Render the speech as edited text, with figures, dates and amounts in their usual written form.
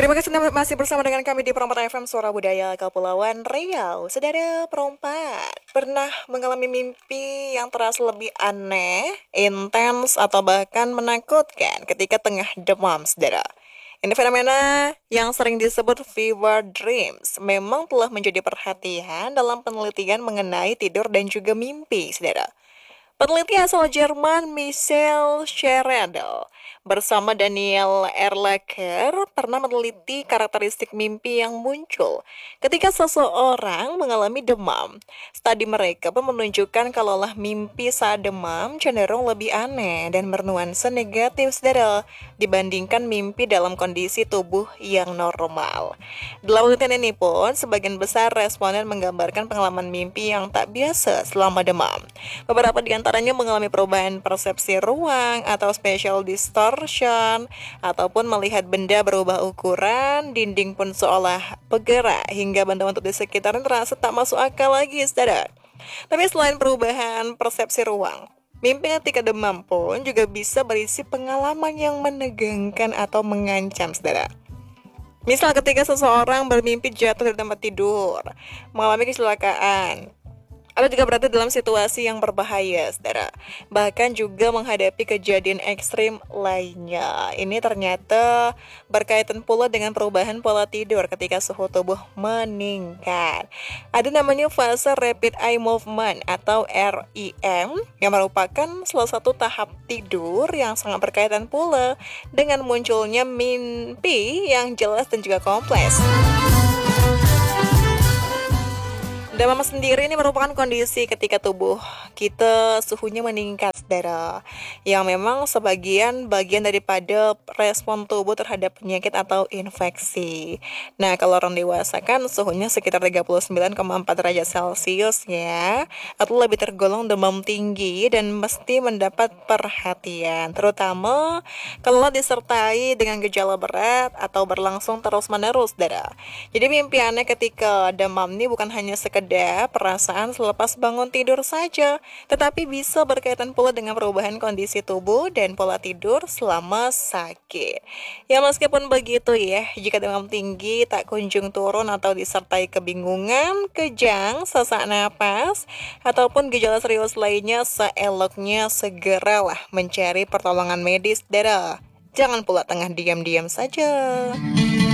Terima kasih Anda masih bersama dengan kami di Perompak FM Suara Budaya Kepulauan Riau. Saudara perompak, pernah mengalami mimpi yang terasa lebih aneh, intens, atau bahkan menakutkan ketika tengah demam, saudara? Ini fenomena yang sering disebut fever dreams memang telah menjadi perhatian dalam penelitian mengenai tidur dan juga mimpi, saudara. Peneliti asal Jerman Michel Scheradel bersama Daniel Erlacher pernah meneliti karakteristik mimpi yang muncul ketika seseorang mengalami demam. Studi mereka pun menunjukkan kalaulah mimpi saat demam cenderung lebih aneh dan bernuansa negatif, saudara, dibandingkan mimpi dalam kondisi tubuh yang normal. Dalam penelitian ini pun, sebagian besar responden menggambarkan pengalaman mimpi yang tak biasa selama demam. Beberapa di antaranya mengalami perubahan persepsi ruang atau spatial distortion, ataupun melihat benda berubah ukuran, dinding pun seolah bergerak, hingga benda-benda di sekitarnya terasa tak masuk akal lagi, saudara. Tapi selain perubahan persepsi ruang, mimpi ketika demam pun juga bisa berisi pengalaman yang menegangkan atau mengancam, saudara. Misal ketika seseorang bermimpi jatuh dari tempat tidur, mengalami kecelakaan, atau juga berada dalam situasi yang berbahaya, saudara. Bahkan juga menghadapi kejadian ekstrim lainnya. Ini ternyata berkaitan pula dengan perubahan pola tidur ketika suhu tubuh meningkat. Ada namanya fase Rapid Eye Movement atau REM yang merupakan salah satu tahap tidur yang sangat berkaitan pula dengan munculnya mimpi yang jelas dan juga kompleks. Demam sendiri ini merupakan kondisi ketika tubuh kita suhunya meningkat, saudara, yang memang sebagian bagian daripada respon tubuh terhadap penyakit atau infeksi. Nah, kalau orang dewasa kan suhunya sekitar 39,4 derajat Celcius ya, atau lebih tergolong demam tinggi dan mesti mendapat perhatian, terutama kalau disertai dengan gejala berat atau berlangsung terus-menerus, saudara. Jadi mimpi aneh ketika demam ini bukan hanya sekedar perasaan selepas bangun tidur saja, tetapi bisa berkaitan pula dengan perubahan kondisi tubuh dan pola tidur selama sakit. Ya meskipun begitu ya, jika demam tinggi tak kunjung turun atau disertai kebingungan, kejang, sesak napas, ataupun gejala serius lainnya, seeloknya segeralah mencari pertolongan medis, saudara. Jangan pula tengah diam-diam saja.